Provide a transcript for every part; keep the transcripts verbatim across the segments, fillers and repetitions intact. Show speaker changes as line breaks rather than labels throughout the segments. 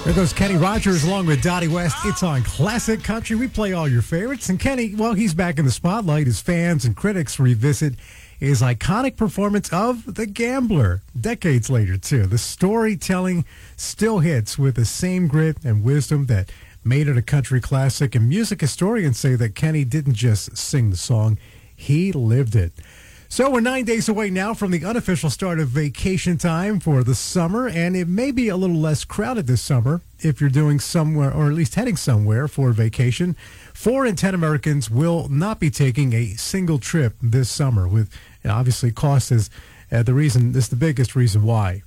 There goes Kenny Rogers along with Dottie West. It's on Classic Country. We play all your favorites. And Kenny, well, he's back in the spotlight as fans and critics revisit his iconic performance of The Gambler. Decades later, too. The storytelling still hits with the same grit and wisdom that made it a country classic. And music historians say that Kenny didn't just sing the song, he lived it. So we're nine days away now from the unofficial start of vacation time for the summer, and it may be a little less crowded this summer if you're doing somewhere, or at least heading somewhere for vacation. Four in ten Americans will not be taking a single trip this summer, with you know, obviously cost is uh, the reason. This is the biggest reason why.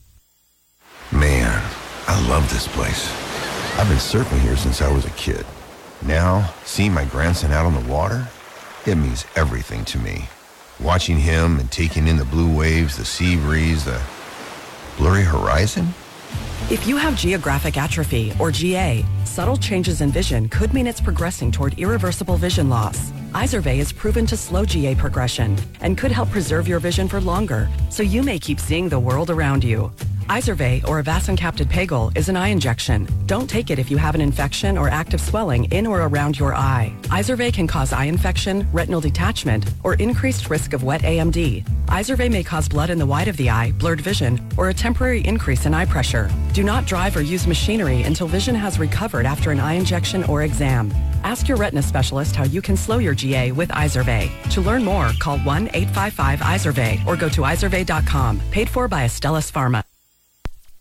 Man, I love this place. I've been surfing here since I was a kid. Now, seeing my grandson out on the water, it means everything to me. Watching him and taking in the blue waves, the sea breeze, the blurry horizon.
If you have geographic atrophy, or G A, subtle changes in vision could mean it's progressing toward irreversible vision loss. Izervay is proven to slow G A progression and could help preserve your vision for longer, so you may keep seeing the world around you. Izervay, or avacincaptad pegol, is an eye injection. Don't take it if you have an infection or active swelling in or around your eye. Izervay can cause eye infection, retinal detachment, or increased risk of wet A M D. Izervay may cause blood in the white of the eye, blurred vision, or a temporary increase in eye pressure. Do not drive or use machinery until vision has recovered after an eye injection or exam. Ask your retina specialist how you can slow your G A with Izervay. To learn more, call one eight five five Izervay or go to izervay dot com. Paid for by Astellas Pharma.